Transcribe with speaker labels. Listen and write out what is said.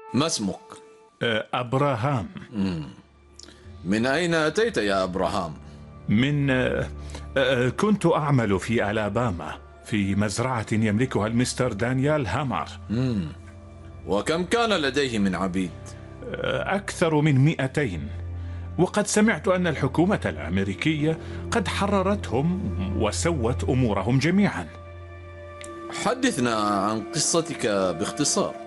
Speaker 1: ما اسمك؟
Speaker 2: أبراهام.
Speaker 1: من أين أتيت يا أبراهام؟
Speaker 2: من كنت أعمل في ألاباما في مزرعة يملكها المستر دانيال هامر.
Speaker 1: وكم كان لديه من عبيد؟
Speaker 2: أكثر من 200. وقد سمعت أن الحكومة الأمريكية قد حررتهم وسوت أمورهم جميعا.
Speaker 1: حدثنا عن قصتك باختصار.